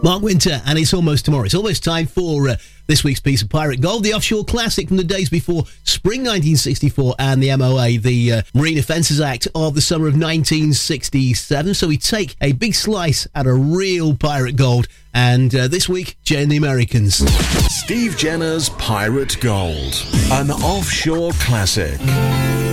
Mark Winter, and it's almost tomorrow. It's almost time for this week's piece of pirate gold, the offshore classic from the days before spring 1964 and the MOA, the Marine Offences Act of the summer of 1967. So we take a big slice at a real pirate gold, and this week, Jay and the Americans. Steve Jenner's Pirate Gold, an offshore classic.